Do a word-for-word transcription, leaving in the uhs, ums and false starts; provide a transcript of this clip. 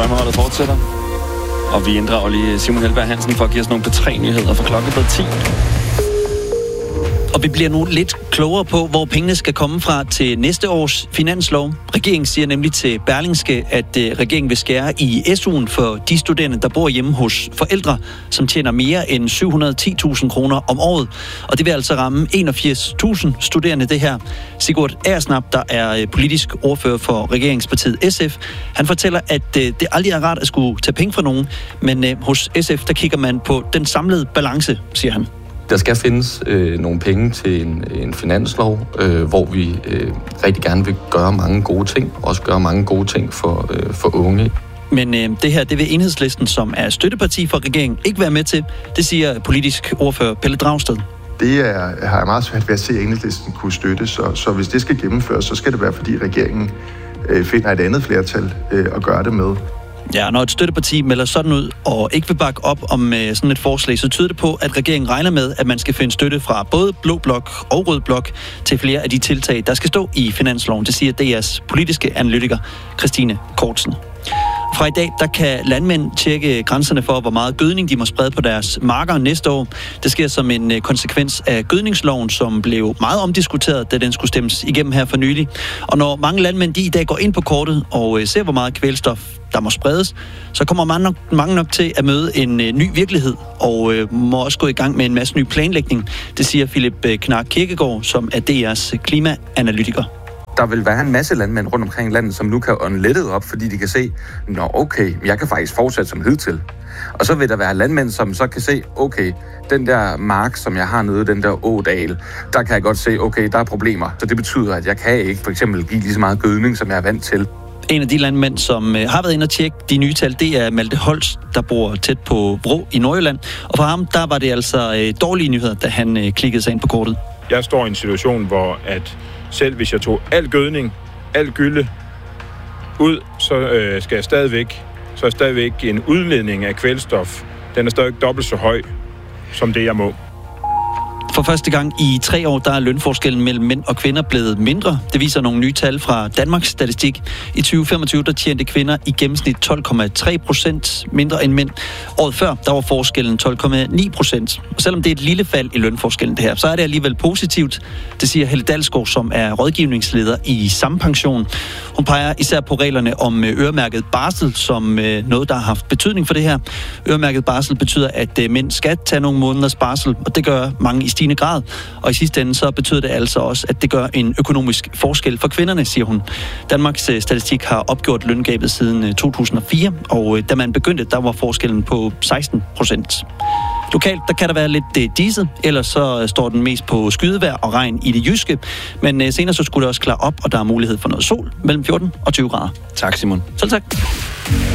Drømmeholdet fortsætter, og vi inddrager lige Simon Helberg Hansen for at give os nogle P tre nyheder for klokken blevet ti. Og vi bliver nu lidt klogere på, hvor pengene skal komme fra til næste års finanslov. Regeringen siger nemlig til Berlingske, at øh, regeringen vil skære i S U'en for de studerende, der bor hjemme hos forældre, som tjener mere end syv hundrede og ti tusind kroner om året. Og det vil altså ramme enogfirs tusind studerende, det her. Sigurd Agersnap, der er øh, politisk ordfører for regeringspartiet S F, han fortæller, at øh, det aldrig er rart at skulle tage penge fra nogen, men øh, hos S F, der kigger man på den samlede balance, siger han. Der skal findes øh, nogle penge til en, en finanslov, øh, hvor vi øh, rigtig gerne vil gøre mange gode ting, også gøre mange gode ting for, øh, for unge. Men øh, det her, det vil Enhedslisten, som er støtteparti for regeringen, ikke være med til. Det siger politisk ordfører Pelle Dragsted. Det er, har jeg meget svært ved at se, at Enhedslisten kunne støtte, så, så hvis det skal gennemføres, så skal det være, fordi regeringen øh, finder et andet flertal øh, at gøre det med. Ja, når et støtteparti melder sådan ud og ikke vil bakke op om øh, sådan et forslag, så tyder det på, at regeringen regner med, at man skal finde støtte fra både Blå Blok og Rød Blok til flere af de tiltag, der skal stå i finansloven. Det siger D R's politiske analytiker Christine Kortsen. Fra i dag, der kan landmænd tjekke grænserne for, hvor meget gødning de må sprede på deres marker næste år. Det sker som en konsekvens af gødningsloven, som blev meget omdiskuteret, da den skulle stemmes igennem her for nylig. Og når mange landmænd de i dag går ind på kortet og ser, hvor meget kvælstof der må spredes, så kommer mange nok, mange nok til at møde en øh, ny virkelighed, og øh, må også gå i gang med en masse ny planlægning. Det siger Philip Knark Kirkegaard, som er D R's klimaanalytiker. Der vil være en masse landmænd rundt omkring i landet, som nu kan ånde lettet op, fordi de kan se, nå okay, jeg kan faktisk fortsætte som hidtil. Og så vil der være landmænd, som så kan se, okay, den der mark, som jeg har nede, den der ådal, der kan jeg godt se, okay, der er problemer. Så det betyder, at jeg kan ikke for eksempel give lige så meget gødning, som jeg er vant til. En af de landmænd, som øh, har været inde og tjekke de nye tal, det er Malte Holst, der bor tæt på Vrå i Nordjylland. Og for ham, der var det altså øh, dårlige nyheder, da han øh, klikkede sig ind på kortet. Jeg står i en situation, hvor at selv hvis jeg tog al gødning, al gylde ud, så øh, skal jeg stadigvæk, så er stadigvæk en udledning af kvælstof. Den er stadig dobbelt så høj, som det jeg må. For første gang i tre år, der er lønforskellen mellem mænd og kvinder blevet mindre. Det viser nogle nye tal fra Danmarks Statistik. I tyve femogtyve, der tjente kvinder i gennemsnit tolv komma tre procent mindre end mænd. Året før, der var forskellen tolv komma ni procent. Og selvom det er et lille fald i lønforskellen det her, så er det alligevel positivt. Det siger Helle Dalsgaard, som er rådgivningsleder i Sampension. Hun peger især på reglerne om øremærket barsel som noget, der har haft betydning for det her. Øremærket barsel betyder, at mænd skal tage nogle måneders barsel, og det gør mange i stigende grad. Og i sidste ende så betyder det altså også, at det gør en økonomisk forskel for kvinderne, siger hun. Danmarks Statistik har opgjort løngabet siden to tusind og fire, og da man begyndte, der var forskellen på seksten procent. Lokalt, der kan der være lidt diset, ellers så står den mest på skydevejr og regn i det jyske. Men senere så skulle det også klare op, og der er mulighed for noget sol mellem fjorten og tyve grader. Tak, Simon. Selv tak.